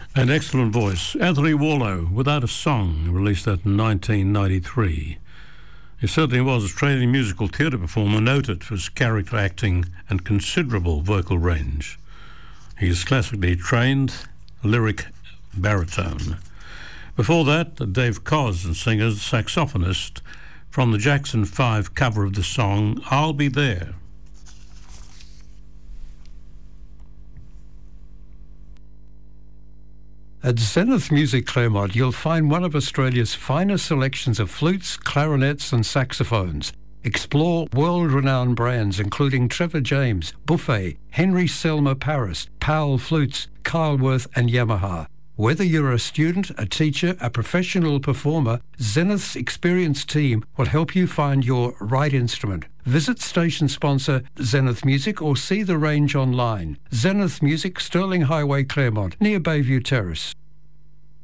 An excellent voice. Anthony Warlow, Without a Song, released that in 1993. He certainly was a Australian musical theatre performer noted for his character acting and considerable vocal range. He is classically trained lyric baritone. Before that, Dave Koz, and singer, saxophonist, from the Jackson 5 cover of the song I'll Be There. At Zenith Music Claremont, you'll find one of Australia's finest selections of flutes, clarinets and saxophones. Explore world-renowned brands including Trevor James, Buffet, Henry Selmer Paris, Powell Flutes, Kyleworth and Yamaha. Whether you're a student, a teacher, a professional performer, Zenith's experienced team will help you find your right instrument. Visit station sponsor Zenith Music or see the range online. Zenith Music, Stirling Highway, Claremont, near Bayview Terrace.